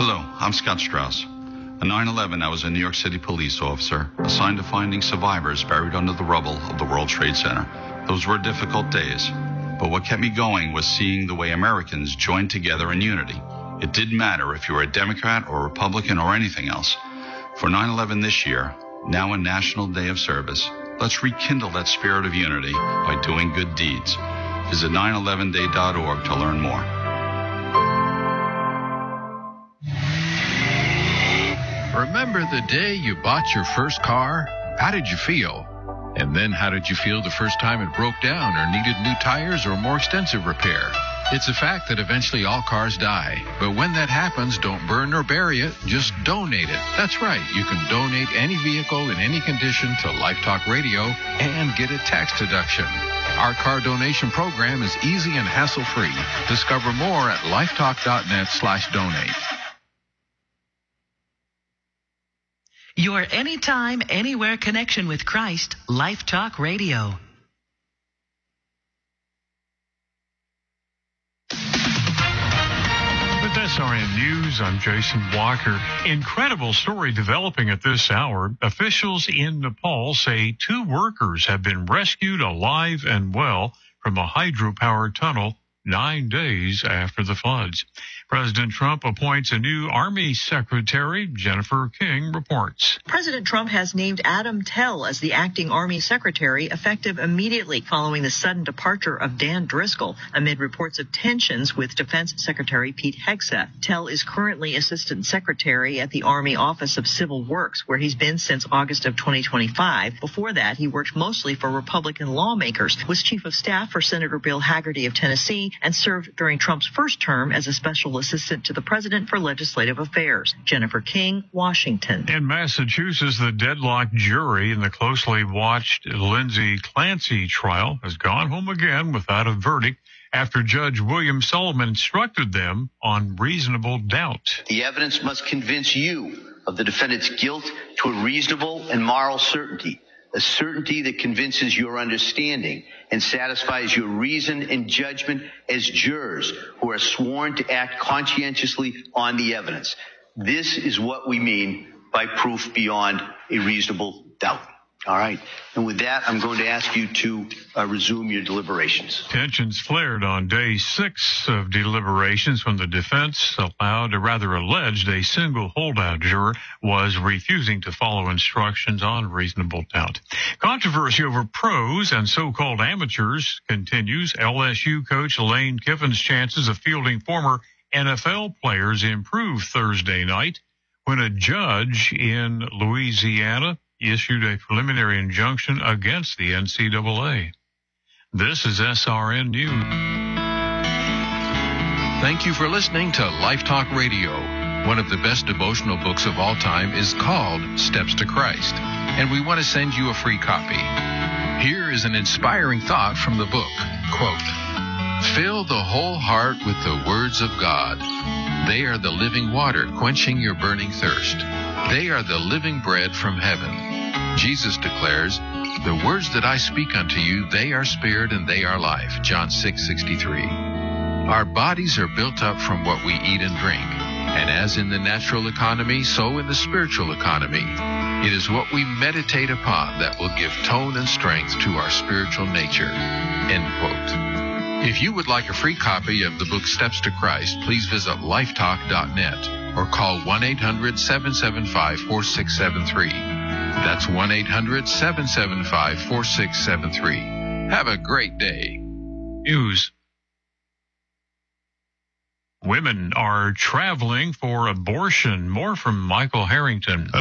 Hello, I'm Scott Strauss. On 9/11, I was a New York City police officer assigned to finding survivors buried under the rubble of the World Trade Center. Those were difficult days, but what kept me going was seeing the way Americans joined together in unity. It didn't matter if you were a Democrat or a Republican or anything else. For 9/11 this year, now a National Day of Service, let's rekindle that spirit of unity by doing good deeds. Visit 911day.org to learn more. Remember the day you bought your first car? How did you feel? And then how did you feel the first time it broke down or needed new tires or more extensive repair? It's a fact that eventually all cars die. But when that happens, don't burn or bury it. Just donate it. That's right. You can donate any vehicle in any condition to Life Talk Radio and get a tax deduction. Our car donation program is easy and hassle-free. Discover more at lifetalk.net/donate. Your anytime, anywhere connection with Christ, Life Talk Radio. With SRN News, I'm Jason Walker. Incredible story developing at this hour. Officials in Nepal say 2 workers have been rescued alive and well from a hydropower tunnel 9 days after the floods. President Trump appoints a new Army Secretary. Jennifer King reports. President Trump has named Adam Tell as the acting Army Secretary, effective immediately following the sudden departure of Dan Driscoll amid reports of tensions with Defense Secretary Pete Hegseth. Tell is currently Assistant Secretary at the Army Office of Civil Works, where he's been since August of 2025. Before that, he worked mostly for Republican lawmakers, was Chief of Staff for Senator Bill Hagerty of Tennessee, and served during Trump's first term as a special assistant to the president for legislative affairs. Jennifer King, Washington. In Massachusetts, the deadlocked jury in the closely watched Lindsay Clancy trial has gone home again without a verdict after Judge William Sullivan instructed them on reasonable doubt. The evidence must convince you of the defendant's guilt to a reasonable and moral certainty, a certainty that convinces your understanding and satisfies your reason and judgment as jurors who are sworn to act conscientiously on the evidence. This is what we mean by proof beyond a reasonable doubt. All right. And with that, I'm going to ask you to resume your deliberations. Tensions flared on day 6 of deliberations when the defense alleged a single holdout juror was refusing to follow instructions on reasonable doubt. Controversy over pros and so-called amateurs continues. LSU coach Lane Kiffin's chances of fielding former NFL players improved Thursday night when a judge in Louisiana issued a preliminary injunction against the NCAA. This is SRN News. Thank you for listening to Life Talk Radio. One of the best devotional books of all time is called Steps to Christ, and we want to send you a free copy. Here is an inspiring thought from the book. Quote, "Fill the whole heart with the words of God. They are the living water quenching your burning thirst. They are the living bread from heaven. Jesus declares, 'The words that I speak unto you, they are spirit and they are life.' John 6:63. Our bodies are built up from what we eat and drink. And as in the natural economy, so in the spiritual economy. It is what we meditate upon that will give tone and strength to our spiritual nature." End quote. If you would like a free copy of the book Steps to Christ, please visit lifetalk.net or call 1-800-775-4673. That's 1-800-775-4673. Have a great day. News. Women are traveling for abortion. More from Michael Harrington.